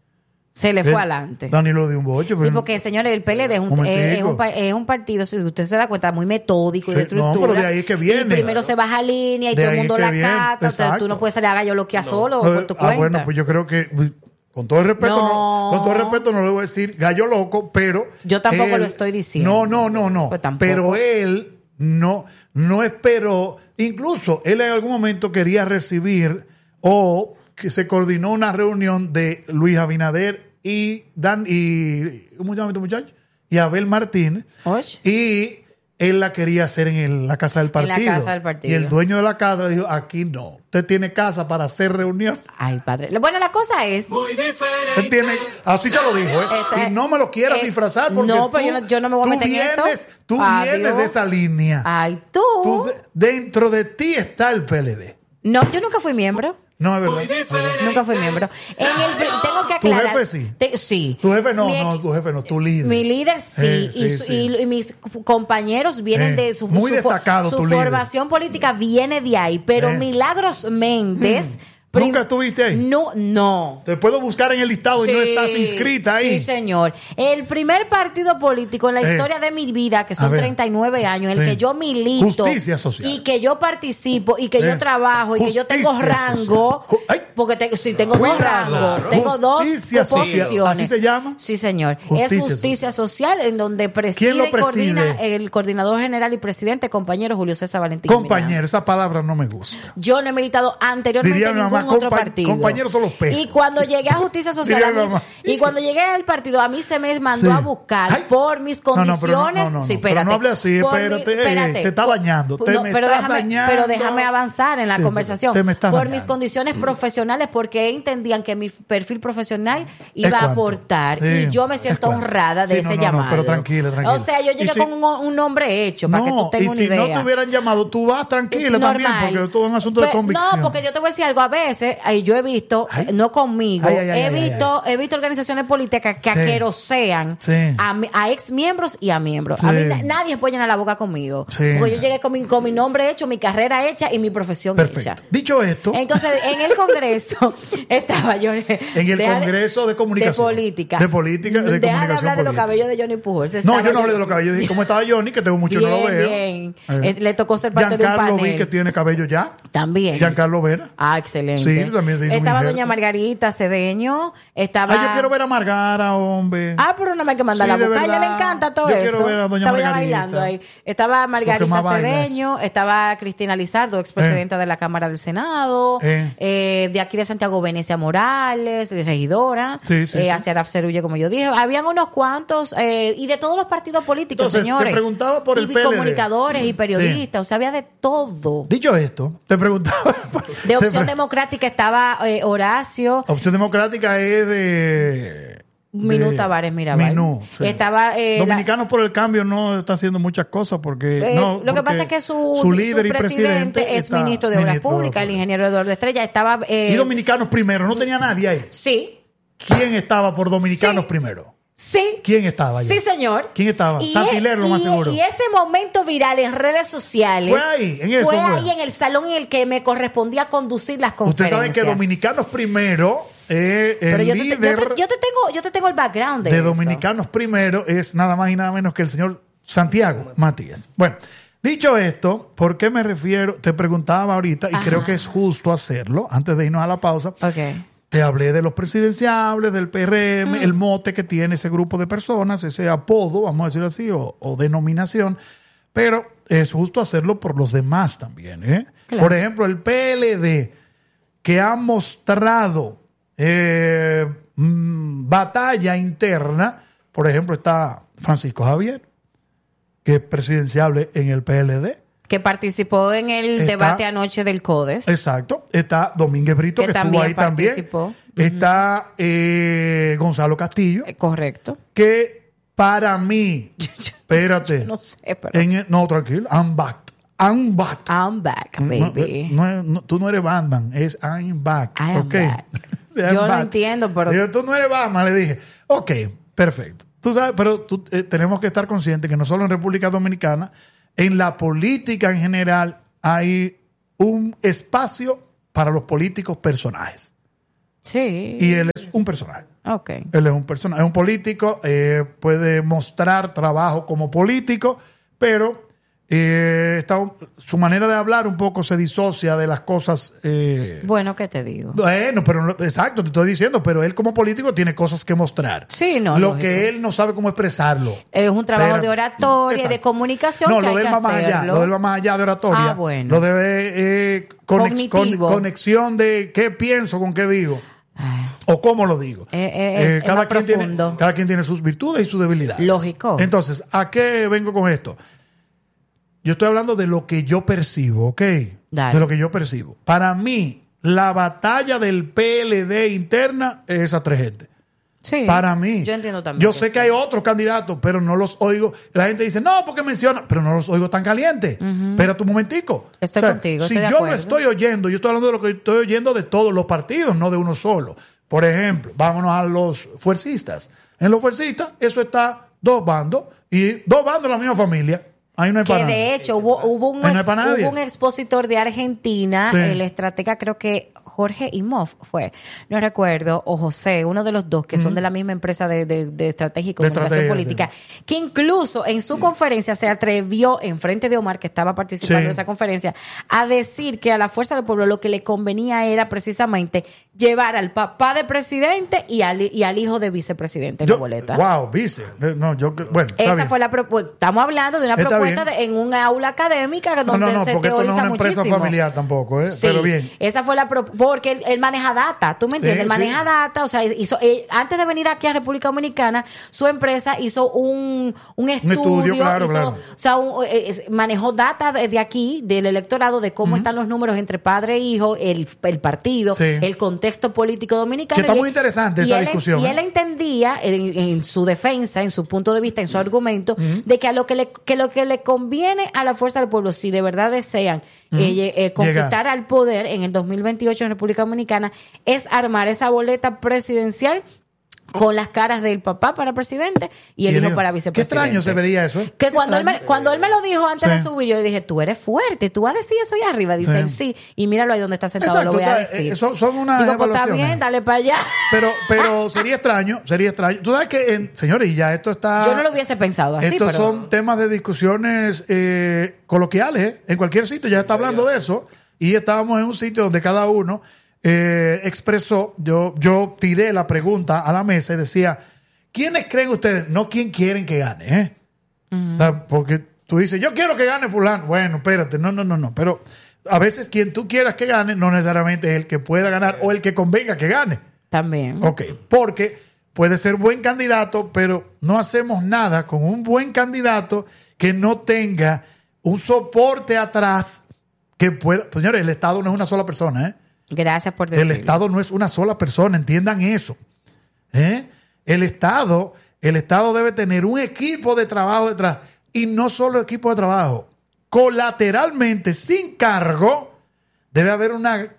A: Se le fue adelante.
C: Danilo le dio un boche.
A: Sí, porque, señores, el P L D es un, es, es, un, es un partido, si usted se da cuenta, muy metódico y
C: sí,
A: de estructura.
C: No, pero de ahí es que viene.
A: Y primero claro. se baja línea y
C: de
A: todo el mundo la
C: viene.
A: cata. O sea, tú no puedes salir a gallo loquear no. solo no, por tu cuenta.
C: Ah, bueno, pues yo creo que... Con todo el respeto, no. No, con todo el respeto no le voy a decir gallo loco, pero...
A: Yo tampoco
C: él,
A: lo estoy diciendo.
C: No, no, no, no.
A: Pues
C: pero él no, no esperó... Incluso él en algún momento quería recibir o que se coordinó una reunión de Luis Abinader y Dan y... ¿Cómo se llama este muchacho? Y Abel Martínez.
A: Oye.
C: Y él la quería hacer en el, la casa del partido.
A: En la casa del partido.
C: Y el dueño de la casa le dijo, aquí no. Usted tiene casa para hacer reunión.
A: Ay, padre. Bueno, la cosa es...
D: Muy diferente.
C: Tiene, así se lo dijo, ¿eh?
A: Este,
C: y no me lo quieras
A: eh,
C: disfrazar porque
A: no, pero
C: tú,
A: yo, no, yo no me voy a meter
C: vienes,
A: en eso.
C: Tú
A: Adiós.
C: vienes de esa línea.
A: Ay, tú.
C: tú de, dentro de ti está el P L D.
A: No, yo nunca fui miembro.
C: No, es verdad.
A: Nunca fui miembro. En el, tengo que aclarar.
C: ¿Tu jefe sí?
A: Te, sí.
C: Tu jefe no,
A: mi,
C: no, tu jefe no, tu líder.
A: Mi líder sí.
C: Eh,
A: y,
C: sí,
A: su,
C: sí.
A: Y, y mis compañeros vienen
C: eh,
A: de su,
C: muy
A: su,
C: destacado,
A: su
C: tu
A: formación
C: líder.
A: política viene de ahí. Pero
C: eh.
A: Milagros Méndez.
C: Prim- ¿Nunca estuviste ahí?
A: No, no.
C: Te puedo buscar en el listado
A: Sí,
C: y no estás inscrita ahí.
A: Sí, señor. El primer partido político en la
C: Eh.
A: historia de mi vida, que son
C: ver.
A: treinta y nueve años, en el
C: Sí.
A: que yo milito.
C: Justicia social.
A: Y que yo participo, y que
C: Eh.
A: yo trabajo, y que yo tengo
C: Justicia
A: rango.
C: social. Ay.
A: Porque te, sí, tengo dos
C: Cuidado.
A: rangos. Tengo dos
C: Justicia social.
A: posiciones.
C: ¿Así se llama?
A: Sí, señor.
C: Justicia
A: es Justicia social, en donde preside,
C: ¿Quién lo
A: y coordina
C: preside?
A: el coordinador general y presidente, compañero Julio César Valentín.
C: Compañero, esa palabra no me gusta.
A: Yo no he militado anteriormente
C: Diría
A: en
C: mi
A: ningún
C: mamá,
A: un otro
C: compa-
A: partido.
C: compañeros son los perros.
A: Y cuando llegué a Justicia Social,
C: Diría
A: a mí-
C: mamá.
A: y cuando llegué al partido, a mí se me mandó
C: Sí.
A: a buscar
C: Ay.
A: por mis
C: No, no, pero no,
A: condiciones.
C: no, no, no.
A: Sí,
C: Pero
A: espérate.
C: no hable así,
A: Por
C: espérate, ey, ey, te está dañando, te
A: No,
C: me
A: pero,
C: estás
A: déjame,
C: dañando.
A: pero déjame avanzar en la
C: Sí,
A: conversación.
C: te me estás
A: por
C: dañando.
A: mis condiciones profesionales, porque entendían que mi perfil profesional
C: ¿Es
A: iba a
C: cuánto?
A: aportar.
C: Sí.
A: Y yo me
C: ¿Es
A: siento
C: cuánto?
A: honrada de
C: Sí,
A: ese
C: no, no, no,
A: llamado.
C: pero tranquila, tranquila.
A: O sea, yo
C: Y
A: llegué
C: si-
A: con un, un nombre hecho, para que tú tengas
C: y
A: una
C: si
A: idea.
C: no te hubieran llamado, tú vas tranquila también,
A: Normal.
C: porque todo es un asunto de
A: Pero-
C: convicción.
A: No, porque yo te voy a decir algo. A veces, ahí yo he visto,
C: Ay.
A: no conmigo,
C: Ay, ay, ay,
A: he
C: ay,
A: visto he visto organizaciones políticas que
C: Sí.
A: aquerosean
C: Sí.
A: a, mi- a ex miembros y a miembros.
C: Sí.
A: A mí na- nadie puede llenar la boca conmigo.
C: Sí.
A: Porque yo llegué con mi, con mi nombre hecho, mi carrera hecha y mi profesión
C: Perfecto.
A: hecha.
C: Dicho esto,
A: Entonces, en el Congreso estaba yo. En
C: el Congreso de Comunicación.
A: De política.
C: De política, de
A: Deja de
C: comunicación
A: hablar de los
C: política.
A: cabellos de Johnny Pujols.
C: no,
A: Estaba
C: yo no hablé de los cabellos. Dije, ¿cómo estaba Johnny? Que tengo mucho
A: Bien,
C: no lo veo.
A: bien.
C: Eh.
A: Eh, le tocó ser parte de un
C: Giancarlo
A: panel.
C: vi que tiene cabello ya.
A: También.
C: Giancarlo Vera.
A: Ah, excelente.
C: Sí, también se hizo
A: Estaba
C: mi
A: doña
C: injerto.
A: Margarita Cedeño. Estaba.
C: Ah, yo quiero ver a Margara, hombre.
A: Ah, pero no me hay que mandarla
C: Sí,
A: a
C: de
A: buscar. A ella le
C: verdad.
A: encanta todo
C: Yo
A: eso.
C: quiero ver a doña
A: estaba ya
C: Margarita.
A: bailando ahí. Estaba Margarita
C: más bailas.
A: Cedeño. Estaba Cristina Lizardo, expresidenta de la Cámara del Senado.
C: Eh.
A: Eh, de aquí de Santiago, Venecia Morales, de regidora.
C: Sí, sí,
A: eh,
C: sí.
A: Hacia Araf Cerulle, como yo dije. Habían unos cuantos. eh, y de todos los partidos políticos,
C: Entonces, te
A: señores.
C: preguntaba por
A: y
C: el P L D.
A: comunicadores y periodistas. O sea, había de todo.
C: Dicho esto, te preguntaba.
A: De
C: te
A: Opción
C: pre-
A: Democrática estaba eh, Horacio.
C: Opción Democrática es de.
A: Minú
C: de-
A: Tavares Mirabal.
C: Minú, sí.
A: Estaba eh, la-
C: Dominicanos por el Cambio no está haciendo muchas cosas porque.
A: Eh,
C: no,
A: lo que
C: porque
A: pasa es que su,
C: su
A: su
C: líder y
A: presidente,
C: presidente
A: es
C: está
A: ministro de Obras
C: ministro de
A: Públicas,
C: Obras
A: el ingeniero Eduardo Estrella. Estaba. eh,
C: Y Dominicanos primero, no tenía nadie ahí.
A: Sí,
C: ¿Quién estaba por Dominicanos
A: Sí.
C: primero?
A: sí.
C: ¿Quién estaba allá?
A: Sí, señor.
C: ¿Quién estaba?
A: Y
C: Santilero,
A: e-
C: lo más
A: y-
C: seguro.
A: Y ese momento viral en redes sociales.
C: Fue ahí, en eso
A: Fue
C: fue.
A: ahí en el salón en el que me correspondía conducir las
C: Usted
A: conferencias.
C: sabe que Dominicanos primero, eh, el
A: Pero yo te,
C: líder
A: yo, te, yo te tengo, yo te tengo el background de,
C: de
A: eso.
C: Dominicanos primero es nada más y nada menos que el señor Santiago Matías. Bueno, dicho esto, ¿por qué me refiero? Te preguntaba ahorita y
A: Ajá.
C: creo que es justo hacerlo antes de irnos a la pausa.
A: Ok.
C: Te hablé de los presidenciables, del P R M,
A: Mm.
C: el mote que tiene ese grupo de personas, ese apodo, vamos a decirlo así, o, o denominación, pero es justo hacerlo por los demás también. ¿eh?
A: Claro.
C: Por ejemplo, el P L D, que ha mostrado eh, mm, batalla interna, por ejemplo, está Francisco Javier, que es presidenciable en el P L D.
A: Que participó en el
C: Está-
A: debate anoche del CODES.
C: Exacto. Está Domínguez Brito,
A: Que
C: que, estuvo
A: también
C: ahí también.
A: participó.
C: Está eh, Gonzalo Castillo,
A: Eh, Correcto.
C: que para mí, espérate,
A: No sé, pero.
C: en el- no, tranquilo, I'm back. I'm back.
A: I'm back,
C: No,
A: baby.
C: no es- no, tú no eres Batman, es I'm back.
A: I am
C: ok.
A: back.
C: Sí, I'm
A: Yo lo
C: back.
A: entiendo, pero-
C: Digo, tú no eres Batman, le dije. Ok, perfecto. Tú sabes, pero tú, eh, tenemos que estar conscientes que no solo en República Dominicana, en la política en general hay un espacio para los políticos personajes.
A: Sí.
C: Y él es un personaje.
A: Ok.
C: Él es un personaje, es un político, eh, puede mostrar trabajo como político, pero eh, está, su manera de hablar un poco se disocia de las cosas. eh,
A: Bueno, ¿qué te digo?
C: bueno, pero no- exacto, te estoy diciendo, pero él como político tiene cosas que mostrar.
A: Sí, no,
C: Lo
A: lógico.
C: que él no sabe cómo expresarlo.
A: Es un trabajo
C: Pero-
A: de oratoria,
C: Exacto.
A: de comunicación.
C: No,
A: que
C: lo
A: hay
C: de él
A: que
C: va más allá.
A: hacerlo.
C: Lo de él va más allá de oratoria.
A: Ah, bueno.
C: Lo de eh, conex-
A: Cognitivo.
C: con- conexión de qué pienso con qué digo.
A: Ah,
C: O cómo lo digo.
A: Eh, eh, es- es
C: cada,
A: más
C: quien tiene,
A: profundo.
C: cada quien tiene sus virtudes y sus debilidades.
A: Lógico.
C: Entonces, ¿a qué vengo con esto? Yo estoy hablando de lo que yo percibo, ¿ok?
A: Dale.
C: De lo que yo percibo. Para mí, la batalla del P L D interna es esa tres gente.
A: sí.
C: Para mí.
A: Yo entiendo también.
C: Yo
A: que
C: sé
A: sí.
C: que hay otros candidatos, pero no los oigo. La gente dice, no, porque menciona, pero no los oigo tan calientes. Espera un momentico.
A: Estoy contigo,
C: Si
A: estoy de
C: yo lo
A: acuerdo.
C: estoy oyendo, yo estoy hablando de lo que estoy oyendo de todos los partidos, no de uno solo. Por ejemplo, vámonos a los fuercistas. En los fuercistas, eso está dos bandos y dos bandos de la misma familia. Ahí no hay
A: Que
C: para
A: de
C: nadie.
A: hecho hubo, hubo, un
C: Ahí no hay
A: ex-
C: para nadie.
A: hubo un expositor de Argentina,
C: Sí.
A: el estratega creo que Jorge Imhoff fue, no recuerdo, o José, uno de los dos que son de la misma empresa de, de, de estrategia y comunicación
C: estrategia,
A: política, que incluso en su conferencia se atrevió, en frente de Omar, que estaba participando
C: Sí.
A: de esa conferencia, a decir que a la Fuerza del Pueblo lo que le convenía era precisamente llevar al papá de presidente y al, y al hijo de vicepresidente en
C: Yo-
A: la boleta.
C: Wow, vice. No, yo, bueno, está
A: Esa
C: bien.
A: fue la propuesta. Estamos hablando de una
C: Está
A: propuesta supuestamente
C: bien.
A: de- en un aula académica donde
C: No, no, no,
A: se
C: porque esto no es
A: teoriza
C: una empresa
A: muchísimo.
C: familiar tampoco, ¿eh?
A: Sí,
C: Pero bien.
A: esa fue la pro- porque él, él maneja data, ¿tú me
C: Sí,
A: entiendes? Él
C: sí.
A: maneja data, o sea, hizo eh, antes de venir aquí a República Dominicana, su empresa hizo un, un estudio,
C: estudio, claro,
A: hizo-
C: claro.
A: o sea, un- eh, es- manejó data de, de aquí, del electorado, de cómo están los números entre padre e hijo, el, el partido,
C: Sí.
A: el contexto político dominicano.
C: Que está
A: Y-
C: muy interesante
A: y
C: esa
A: él-
C: discusión,
A: Y
C: ¿eh?
A: él entendía en, en su defensa, en su punto de vista, en su argumento, de que a lo que le, que lo que le conviene a la fuerza del pueblo, si de verdad desean eh, eh, conquistar
C: Llegar.
A: al poder en el dos mil veintiocho en República Dominicana, es armar esa boleta presidencial con las caras del papá para presidente y el
C: Y
A: hijo
C: digo,
A: para
C: Qué
A: vicepresidente.
C: extraño se vería eso. ¿eh?
A: Que
C: Qué
A: cuando él, me,
C: extraño.
A: cuando él me lo dijo antes
C: Sí.
A: de subir, yo le dije, tú eres fuerte, tú vas a decir eso ahí arriba. Dice
C: Sí.
A: él, sí. Y míralo ahí donde está sentado,
C: Exacto,
A: lo voy a
C: está-
A: decir.
C: eh, son- son unas
A: Digo, pues está
C: evaluaciones.
A: bien, dale para allá.
C: Pero, pero sería extraño, sería extraño. Tú sabes que, en- señores, y ya esto está...
A: Yo no lo hubiese pensado así,
C: Estos
A: pero...
C: son temas de discusiones eh, coloquiales, ¿eh? En cualquier sitio ya está hablando de eso. Y estábamos en un sitio donde cada uno eh, expresó, yo, yo tiré la pregunta a la mesa y decía, ¿quiénes creen ustedes? No quién quieren que gane, ¿eh? O sea, porque tú dices, yo quiero que gane fulano. Bueno, espérate, no, no, no, no. Pero a veces quien tú quieras que gane no necesariamente es el que pueda ganar o el que convenga que gane.
A: También.
C: Ok, porque puede ser buen candidato, pero no hacemos nada con un buen candidato que no tenga un soporte atrás que pueda... Pues, señores, el Estado no es una sola persona, ¿eh?
A: Gracias por decirlo.
C: El Estado no es una sola persona, entiendan eso. ¿Eh? El Estado, el Estado debe tener un equipo de trabajo detrás. Y no solo equipo de trabajo. Colateralmente, sin cargo, debe haber una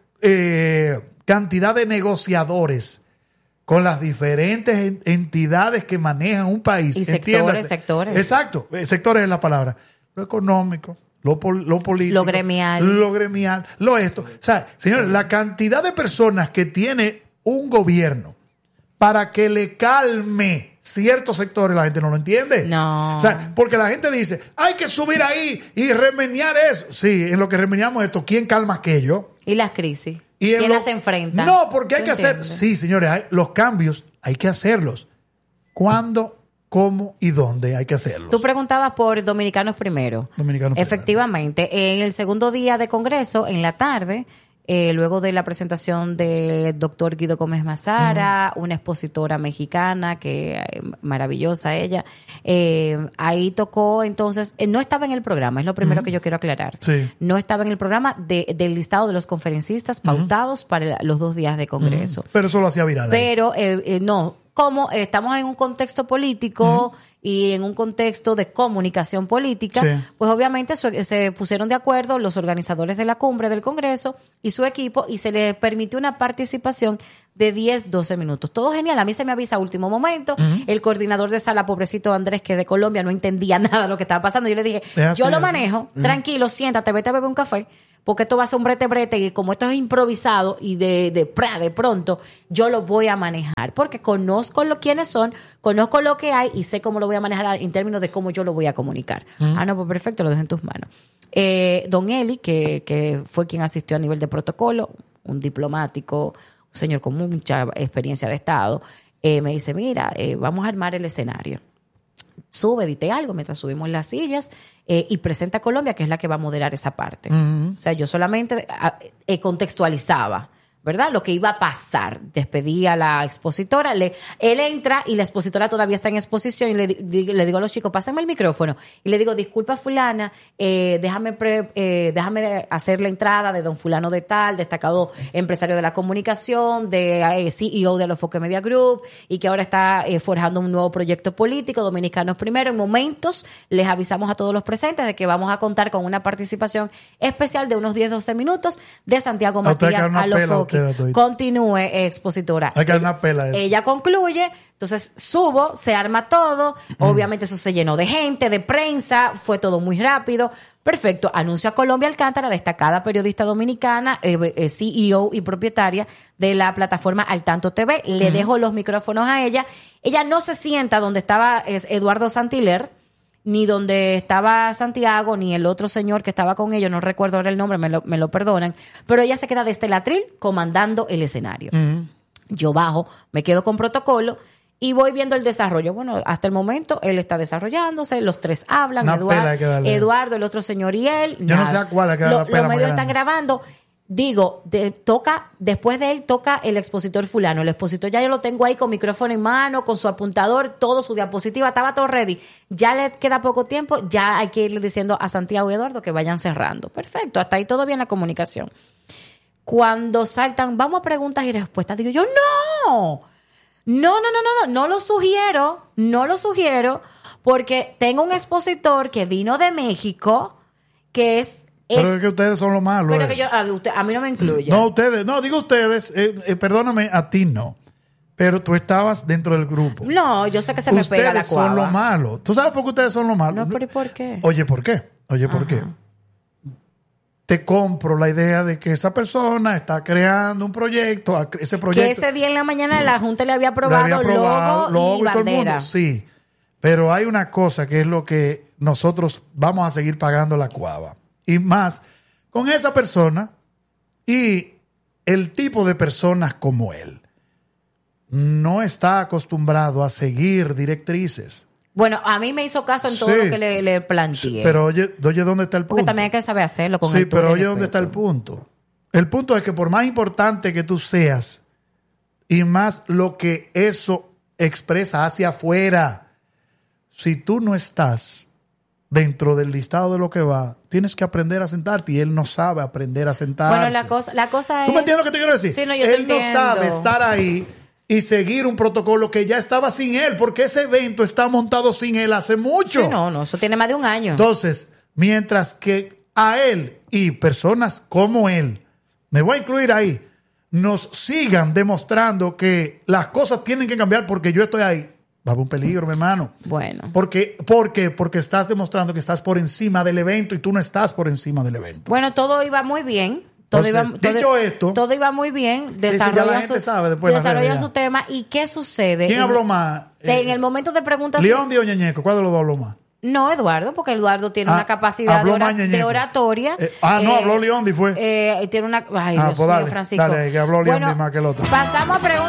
C: eh, cantidad de negociadores con las diferentes en- entidades que manejan un país.
A: Y sectores,
C: Entiéndase.
A: sectores.
C: Exacto, eh, sectores es la palabra. Lo económico, lo, pol- lo político.
A: Lo gremial.
C: Lo gremial, lo esto. O sea, señores, la cantidad de personas que tiene un gobierno para que le calme ciertos sectores, la gente no lo entiende.
A: No.
C: O sea, porque la gente dice, hay que subir ahí y remeniar eso. Sí, en lo que remeniamos esto, ¿quién calma aquello?
A: Y las crisis.
C: Y en
A: ¿Quién
C: lo-
A: las enfrenta?
C: No, porque hay
A: ¿Tú
C: que hacer.
A: entiendes?
C: Sí, señores, hay- los cambios hay que hacerlos. ¿Cuándo, cómo y dónde hay que hacerlos?
A: Tú preguntabas por Dominicanos Primero.
C: Dominicanos Primero.
A: Efectivamente, en el segundo día de Congreso, en la tarde, eh, luego de la presentación del doctor Guido Gómez Mazara, una expositora mexicana, que eh, maravillosa ella, eh, ahí tocó entonces, eh, no estaba en el programa, es lo primero que yo quiero aclarar.
C: Sí.
A: No estaba en el programa de- del listado de los conferencistas pautados para el- los dos días de Congreso.
C: Pero eso lo hacía viral. ahí.
A: Pero eh, eh, no, como estamos en un contexto político y en un contexto de comunicación política,
C: Sí.
A: pues obviamente su- se pusieron de acuerdo los organizadores de la cumbre del Congreso y su equipo y se les permitió una participación de diez, doce minutos. Todo genial. A mí se me avisa a último momento. El coordinador de sala, pobrecito Andrés, que de Colombia no entendía nada de lo que estaba pasando. Yo le dije,
C: Es así,
A: yo lo
C: es.
A: manejo, tranquilo, siéntate, vete a beber un café. Porque esto va a ser un brete brete y como esto es improvisado y de, de, pra, de pronto, yo lo voy a manejar. Porque conozco lo quiénes son, conozco lo que hay y sé cómo lo voy a manejar en términos de cómo yo lo voy a comunicar. Ah, no, pues perfecto, lo dejo en tus manos. Eh, don Eli, que, que fue quien asistió a nivel de protocolo, un diplomático, un señor con mucha experiencia de Estado, eh, me dice, mira, eh, vamos a armar el escenario. Sube, edite algo mientras subimos las sillas eh, y presenta a Colombia, que es la que va a moderar esa parte.
C: Ujú.
A: O sea, yo solamente a- eh, contextualizaba, ¿verdad? Lo que iba a pasar. Despedí a la expositora. Le, él entra y la expositora todavía está en exposición y le, di- le digo a los chicos, pásenme el micrófono. Y le digo, disculpa fulana, eh, déjame, pre- eh, déjame hacer la entrada de don fulano de tal, destacado empresario de la comunicación, de eh, C E O de Alofoque Media Group y que ahora está eh, forjando un nuevo proyecto político, Dominicanos Primero. En momentos les avisamos a todos los presentes de que vamos a contar con una participación especial de unos diez, doce minutos de Santiago
C: A usted hay que
A: Matías
C: dar una pela a
A: Alofoque.
C: usted a todito.
A: Continúe, eh, expositora.
C: Hay que dar
A: Ella-
C: una pela a eso.
A: Ella concluye, entonces subo, se arma todo, obviamente eso se llenó de gente, de prensa, fue todo muy rápido. Perfecto, anuncio a Colombia Alcántara, destacada periodista dominicana, eh, eh, C E O y propietaria de la plataforma Al Tanto T V. Le dejo los micrófonos a ella. Ella no se sienta donde estaba es, Eduardo Santiler, ni donde estaba Santiago, ni el otro señor que estaba con ellos, no recuerdo ahora el nombre, me lo, me lo perdonan, pero ella se queda desde el atril comandando el escenario. Yo bajo, me quedo con protocolo y voy viendo el desarrollo. Bueno, hasta el momento él está desarrollándose, los tres hablan,
C: Una
A: Eduard-
C: pela hay que darle.
A: Eduardo, el otro señor y él.
C: Yo no
A: nada.
C: sé a cuál hay que darle
A: Lo-
C: la pela
A: Los
C: más
A: medios
C: grande.
A: están grabando. Digo, de- toca, después de él toca el expositor fulano. El expositor ya yo lo tengo ahí con micrófono en mano, con su apuntador, todo, su diapositiva, estaba todo ready. Ya le queda poco tiempo, ya hay que irle diciendo a Santiago y Eduardo que vayan cerrando. Perfecto, hasta ahí todo bien la comunicación. Cuando saltan, vamos a preguntas y respuestas, digo yo, no, no, no, no, no, no, no lo sugiero, no lo sugiero, porque tengo un expositor que vino de México, que es...
C: Pero
A: es-
C: es que ustedes son los malos.
A: pero
C: eh.
A: que yo, a, usted- a mí no me incluye.
C: No, ustedes, no, digo ustedes, eh, eh, perdóname, a ti no. Pero tú estabas dentro del grupo.
A: No, yo sé que se me
C: Ustedes
A: pega la
C: son
A: cuava.
C: los malos. ¿Tú sabes por qué ustedes son los malos?
A: No, pero ¿y por qué?
C: Oye, ¿por qué? Oye, ¿por qué? Te compro la idea de que esa persona está creando un proyecto, a- ese
A: Que
C: proyecto
A: ese día en la mañana la Junta le había
C: le
A: aprobado,
C: había aprobado,
A: logo,
C: logo
A: y
C: y todo el
A: bandera.
C: mundo. Sí, pero hay una cosa que es lo que nosotros vamos a seguir pagando la cuava. Y más, con esa persona y el tipo de personas como él no está acostumbrado a seguir directrices.
A: Bueno, a mí me hizo caso en todo
C: Sí.
A: lo que le, le planteé.
C: Pero oye, oye, ¿dónde está el punto?
A: porque también hay que saber hacerlo con
C: Sí,
A: el
C: pero
A: y
C: oye,
A: respeto.
C: ¿dónde está el punto? El punto es que por más importante que tú seas y más lo que eso expresa hacia afuera, si tú no estás dentro del listado de lo que va, tienes que aprender a sentarte y él no sabe aprender a sentarse.
A: Bueno, la cosa, la cosa
C: ¿Tú
A: es...
C: me entiendes lo que te quiero decir?
A: Sí, no, yo te
C: él no
A: entiendo.
C: sabe estar ahí y seguir un protocolo que ya estaba sin él, porque ese evento está montado sin él hace mucho.
A: Sí, no, no, eso tiene más de un año.
C: Entonces, mientras que a él y personas como él, me voy a incluir ahí, nos sigan demostrando que las cosas tienen que cambiar porque yo estoy ahí, va a haber un peligro, mi hermano.
A: Bueno.
C: Porque, ¿Por qué? Porque estás demostrando que estás por encima del evento y tú no estás por encima del evento.
A: Bueno, todo iba muy bien. Todo
C: Entonces,
A: iba, todo-
C: dicho esto-
A: todo iba muy bien.
C: sí, ya la
A: Desarrolla
C: gente
A: su,
C: sabe después la
A: desarrolla
C: realidad.
A: su tema. ¿Y qué sucede?
C: ¿Quién
A: En-
C: habló más?
A: En
C: Eh,
A: el momento de preguntas...
C: ¿León o Ñeñeco? ¿Cuál de los dos habló más?
A: No, Eduardo, porque Eduardo tiene
C: Ah,
A: una capacidad de,
C: habló
A: ora-
C: más
A: de
C: Ñeñeco.
A: oratoria.
C: Eh, ah, no, habló Leondi, fue.
A: Eh, tiene una... Ay,
C: Ah,
A: Dios
C: pues
A: mío,
C: dale,
A: Francisco.
C: dale, que habló Leondi
A: Bueno,
C: más que el otro.
A: Pasamos a preguntas.